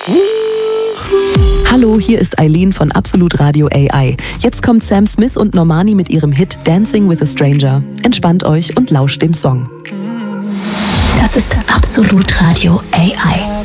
Hallo, hier ist Eileen von Absolut Radio AI. Jetzt kommt Sam Smith und Normani mit ihrem Hit Dancing with a Stranger. Entspannt euch und lauscht dem Song. Das ist Absolut Radio AI.